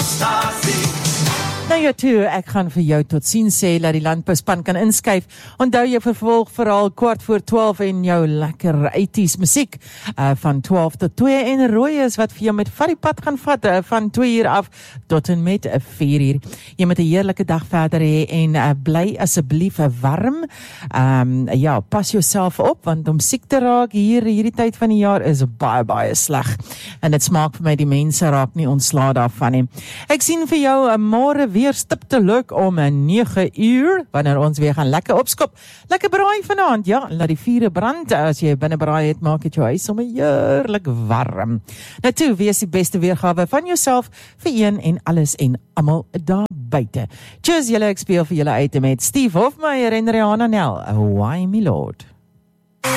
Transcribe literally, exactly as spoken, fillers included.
Nou ja toe, ek gaan vir jou tot ziens sê, dat die landbouspan kan inskuif. Onthou jou vervolg vooral kwart voor twaalf en jou lekker eighties musiek uh, van twaalf tot twee en rooi is wat vir jou met vat die pad gaan vat uh, van twee uur af tot en met vier uur. Jy moet 'n heerlike dag verder hê en uh, bly asseblief warm. Um, ja, pas jouself op want om siek te raak hier hierdie tyd van die jaar is baie baie sleg. En dit smaak vir my die mense raak nie ontslae daarvan nie. Ek sien vir jou uh, môre weer stip te luk om nege uur, wanneer ons weer gaan lekker opskop. Lekker braai vanaand, ja, laat die vure brand. As jy binne braai het, maak het jou huis sommer heerlik warm. Nou toe, wees die beste weergawe van jouself vir een en alles en almal daar buite. Cheers julle, ek speel vir julle uit met Steve Hofmeyer en Rihanna Nel. Why my lord?